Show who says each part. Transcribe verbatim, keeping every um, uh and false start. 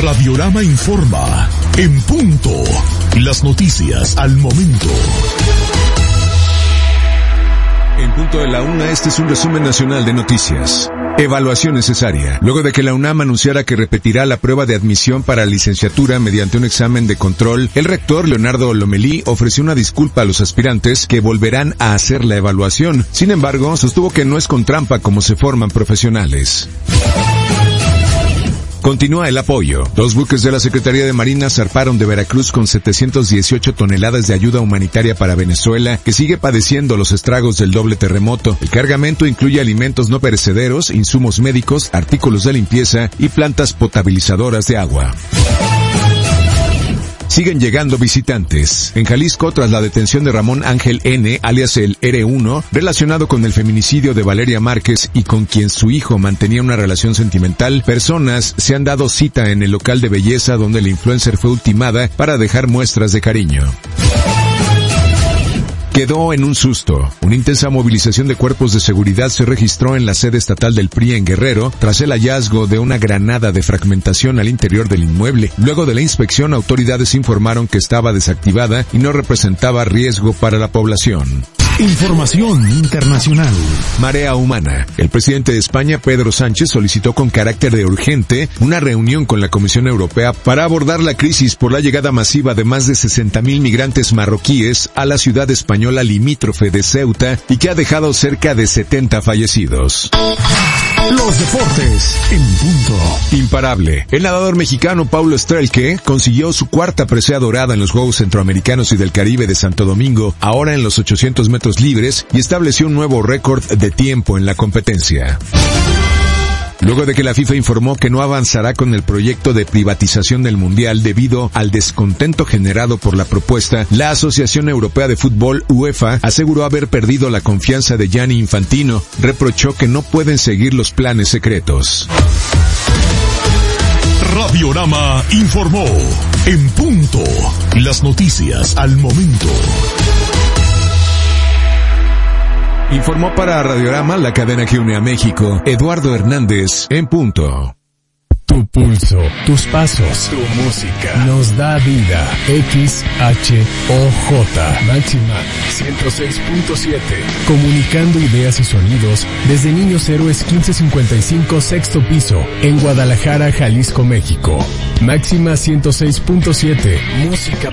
Speaker 1: Radiorama informa. En punto. Las noticias al momento.
Speaker 2: En punto de la una, este es un resumen nacional de noticias. Evaluación necesaria. Luego de que la UNAM anunciara que repetirá la prueba de admisión para licenciatura mediante un examen de control, el rector Leonardo Lomelí ofreció una disculpa a los aspirantes que volverán a hacer la evaluación. Sin embargo, sostuvo que no es con trampa como se forman profesionales. Continúa el apoyo. Dos buques de la Secretaría de Marina zarparon de Veracruz con setecientas dieciocho toneladas de ayuda humanitaria para Venezuela, que sigue padeciendo los estragos del doble terremoto. El cargamento incluye alimentos no perecederos, insumos médicos, artículos de limpieza y plantas potabilizadoras de agua. Siguen llegando visitantes. En Jalisco, tras la detención de Ramón Ángel N., alias el erre uno, relacionado con el feminicidio de Valeria Márquez y con quien su hijo mantenía una relación sentimental, personas se han dado cita en el local de belleza donde la influencer fue ultimada para dejar muestras de cariño. Quedó en un susto. Una intensa movilización de cuerpos de seguridad se registró en la sede estatal del P R I en Guerrero tras el hallazgo de una granada de fragmentación al interior del inmueble. Luego de la inspección, autoridades informaron que estaba desactivada y no representaba riesgo para la población.
Speaker 1: Información internacional.
Speaker 2: Marea humana. El presidente de España, Pedro Sánchez, solicitó con carácter de urgente una reunión con la Comisión Europea para abordar la crisis por la llegada masiva de más de sesenta mil migrantes marroquíes a la ciudad española limítrofe de Ceuta y que ha dejado cerca de setenta fallecidos.
Speaker 1: Los deportes en punto.
Speaker 2: Imparable. El nadador mexicano Paulo Strelke consiguió su cuarta presea dorada en los Juegos Centroamericanos y del Caribe de Santo Domingo, ahora en los ochocientos metros libres, y estableció un nuevo récord de tiempo en la competencia. Luego de que la FIFA informó que no avanzará con el proyecto de privatización del Mundial debido al descontento generado por la propuesta, la Asociación Europea de Fútbol, UEFA, aseguró haber perdido la confianza de Gianni Infantino. Reprochó que no pueden seguir los planes secretos.
Speaker 1: Radiorama informó. En punto. Las noticias al momento.
Speaker 2: Informó para Radiorama, la cadena que une a México, Eduardo Hernández, en punto.
Speaker 3: Tu pulso, tus pasos, tu música, nos da vida. X H O J, Máxima ciento seis punto siete. Comunicando ideas y sonidos desde Niños Héroes quince cincuenta y cinco, sexto piso, en Guadalajara, Jalisco, México. Máxima ciento seis punto siete, música